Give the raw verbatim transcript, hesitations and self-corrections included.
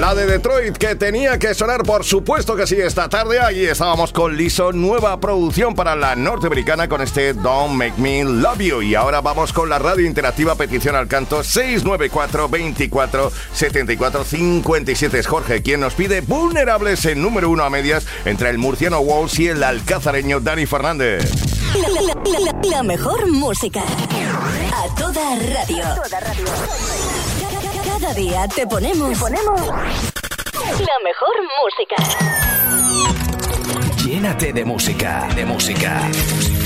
La de Detroit, que tenía que sonar, por supuesto que sí, esta tarde. Allí estábamos con Lizzo, nueva producción para la norteamericana con este Don't Make Me Love You. Y ahora vamos con la radio interactiva, petición al canto seis nueve cuatro, veinticuatro, setenta y cuatro, cincuenta y siete. Es Jorge quien nos pide Vulnerables en número uno a medias entre el murciano Walls y el alcazareño Dani Fernández. La, la, la, la mejor música a toda radio. Toda radio. Cada, cada día te ponemos, te ponemos la mejor música. Llénate de música, de música.